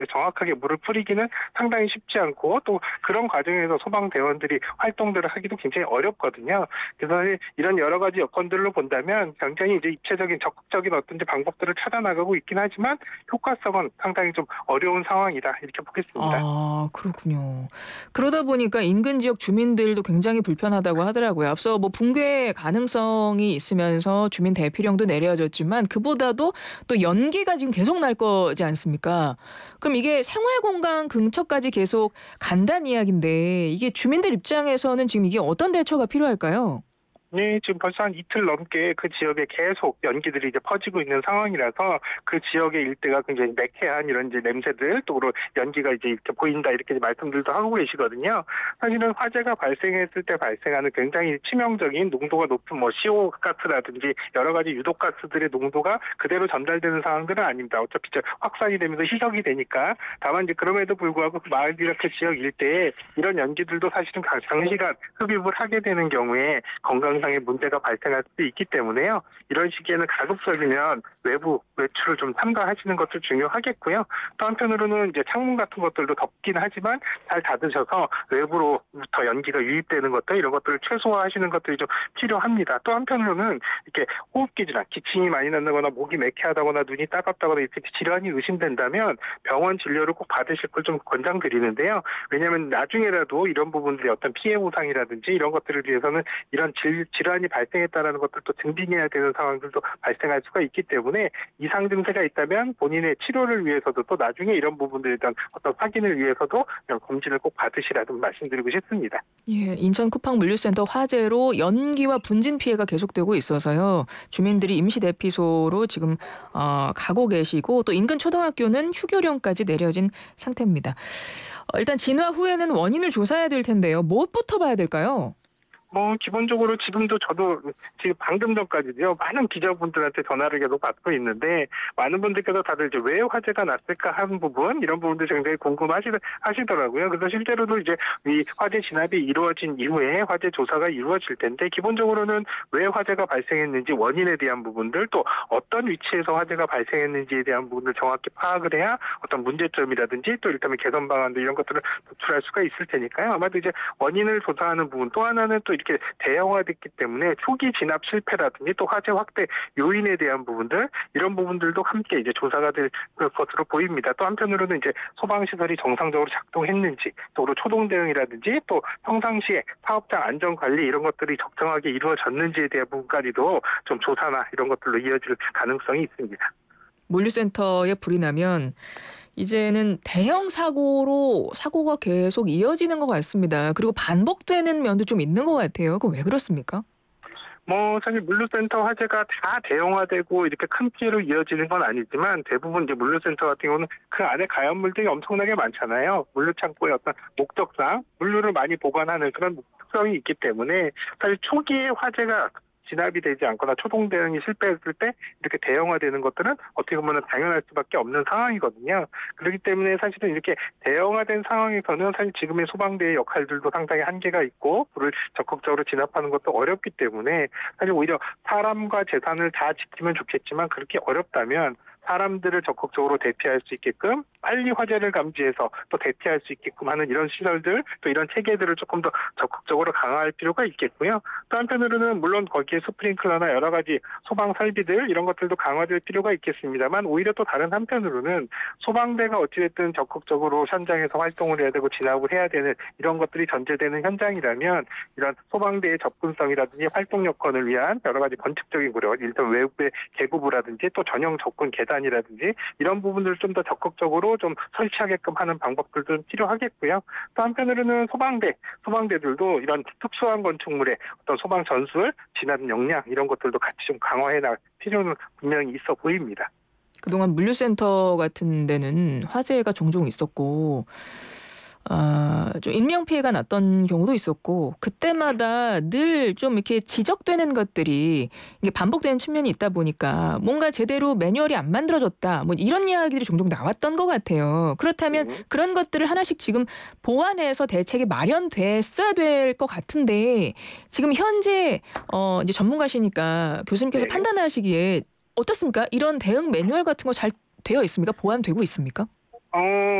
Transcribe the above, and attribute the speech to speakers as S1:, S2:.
S1: 정확하게 물을 뿌리기는 상당히 쉽지 않고 또 그런 과정에서 소방대원들이 활동들을 하기도 굉장히 어렵거든요. 그래서 이런 여러 가지 여건들로 본다면 굉장히 이제 입체적인 적극적인 어떤 방법들을 찾아나가고 있긴 하지만 효과성은 상당히 좀 어려운 상황이다 이렇게 보겠습니다.
S2: 아 그렇군요. 그러다 보니까 인근 지역 주민들도 굉장히 불편하다고 하더라고요. 앞서 뭐 붕괴 가능성이 있으면서 주민 대피령도 내려졌지만 그보다도 또 연기가 지금 계속 날 거지 않습니까? 그럼 이게 생활 공간 근처까지 계속 간다는 이야기인데 이게 주민들 입장에서는 지금 이게 어떤 대처가 필요할까요?
S1: 네, 지금 벌써 한 이틀 넘게 그 지역에 계속 연기들이 이제 퍼지고 있는 상황이라서 그 지역의 일대가 굉장히 매캐한 이런 이제 냄새들, 또 그리고 연기가 이제 이렇게 보인다 이렇게 말씀들도 하고 계시거든요. 사실은 화재가 발생했을 때 발생하는 굉장히 치명적인 농도가 높은 뭐 CO 가스라든지 여러 가지 유독 가스들의 농도가 그대로 전달되는 상황들은 아닙니다. 어차피 이제 확산이 되면서 희석이 되니까. 다만 이제 그럼에도 불구하고 그 마을 이렇게 지역 일대에 이런 연기들도 사실은 장시간 흡입을 하게 되는 경우에 건강 상의 문제가 발생할 수도 있기 때문에요. 이런 시기에는 가급적이면 외부 외출을 좀 삼가하시는 것도 중요하겠고요. 또 한편으로는 이제 창문 같은 것들도 덥긴 하지만 잘 닫으셔서 외부로부터 연기가 유입되는 것들 이런 것들을 최소화하시는 것들이 좀 필요합니다. 또 한편으로는 이렇게 호흡기 질환, 기침이 많이 난다거나 목이 매캐하다거나 눈이 따갑다거나 이렇게 질환이 의심된다면 병원 진료를 꼭 받으실 걸 좀 권장드리는데요. 왜냐하면 나중에라도 이런 부분들이 어떤 피해 보상이라든지 이런 것들을 위해서는 이런 질환이 발생했다는 것들도 증빙해야 되는 상황들도 발생할 수가 있기 때문에 이상 증세가 있다면 본인의 치료를 위해서도 또 나중에 이런 부분들에 대한 어떤 확인을 위해서도 검진을 꼭 받으시라는 말씀드리고 싶습니다.
S2: 예, 인천 쿠팡 물류센터 화재로 연기와 분진 피해가 계속되고 있어서요. 주민들이 임시 대피소로 지금 가고 계시고 또 인근 초등학교는 휴교령까지 내려진 상태입니다. 일단 진화 후에는 원인을 조사해야 될 텐데요. 무엇부터 봐야 될까요?
S1: 뭐 기본적으로 지금도 저도 지금 방금 전까지요 많은 기자분들한테 전화를 계속 받고 있는데 많은 분들께서 다들 이제 왜 화재가 났을까 하는 부분 이런 부분들 굉장히 궁금하시더라고요. 그래서 실제로도 이제 이 화재 진압이 이루어진 이후에 화재 조사가 이루어질 텐데 기본적으로는 왜 화재가 발생했는지 원인에 대한 부분들 또 어떤 위치에서 화재가 발생했는지에 대한 부분을 정확히 파악을 해야 어떤 문제점이라든지 또 이를테면 개선 방안들 이런 것들을 도출할 수가 있을 테니까요. 아마도 이제 원인을 조사하는 부분 또 하나는 또 이렇게 대형화됐기 때문에 초기 진압 실패라든지 또 화재 확대 요인에 대한 부분들 이런 부분들도 함께 이제 조사가 될 것으로 보입니다. 또 한편으로는 이제 소방 시설이 정상적으로 작동했는지 또 초동 대응이라든지 또 평상시에 사업장 안전 관리 이런 것들이 적정하게 이루어졌는지에 대한 부분까지도 좀 조사나 이런 것들로 이어질 가능성이 있습니다.
S2: 물류센터에 불이 나면 이제는 대형 사고가 계속 이어지는 것 같습니다. 그리고 반복되는 면도 좀 있는 것 같아요. 그 왜 그렇습니까?
S1: 뭐 사실 물류센터 화재가 다 대형화되고 이렇게 큰 피해로 이어지는 건 아니지만 대부분 이제 물류센터 같은 경우는 그 안에 가연물들이 엄청나게 많잖아요. 물류창고의 어떤 목적상 물류를 많이 보관하는 그런 특성이 있기 때문에 사실 초기에 화재가 진압이 되지 않거나 초동 대응이 실패했을 때 이렇게 대형화되는 것들은 어떻게 보면 당연할 수밖에 없는 상황이거든요. 그렇기 때문에 사실은 이렇게 대형화된 상황에서는 사실 지금의 소방대의 역할들도 상당히 한계가 있고 불을 적극적으로 진압하는 것도 어렵기 때문에 사실 오히려 사람과 재산을 다 지키면 좋겠지만 그렇게 어렵다면 사람들을 적극적으로 대피할 수 있게끔 빨리 화재를 감지해서 또 대피할 수 있게끔 하는 이런 시설들 또 이런 체계들을 조금 더 적극적으로 강화할 필요가 있겠고요. 또 한편으로는 물론 거기에 스프링클러나 여러 가지 소방 설비들 이런 것들도 강화될 필요가 있겠습니다만 오히려 또 다른 한편으로는 소방대가 어찌됐든 적극적으로 현장에서 활동을 해야 되고 진압을 해야 되는 이런 것들이 전제되는 현장이라면 이런 소방대의 접근성이라든지 활동 여건을 위한 여러 가지 건축적인 고려, 일단 외부의 계급부라든지 또 전용 접근 계단이라든지 이런 부분들을 좀 더 적극적으로 좀 설치하게끔 하는 방법들도 필요하겠고요. 또 한편으로는 소방대들도 이런 특수한 건축물의 어떤 소방 전술, 진압 역량 이런 것들도 같이 좀 강화해 나갈 필요는 분명히 있어 보입니다.
S2: 그동안 물류센터 같은 데는 화재가 종종 있었고 좀 인명 피해가 났던 경우도 있었고 그때마다 늘 좀 이렇게 지적되는 것들이 이게 반복되는 측면이 있다 보니까 뭔가 제대로 매뉴얼이 안 만들어졌다. 뭐 이런 이야기들이 종종 나왔던 것 같아요. 그렇다면
S1: 네.
S2: 그런 것들을 하나씩 지금 보완해서 대책이 마련됐어야 될 것 같은데 지금 현재 이제 전문가시니까 교수님께서
S1: 네.
S2: 판단하시기에 어떻습니까? 이런 대응 매뉴얼 같은 거 잘 되어 있습니까? 보완되고 있습니까?
S1: 어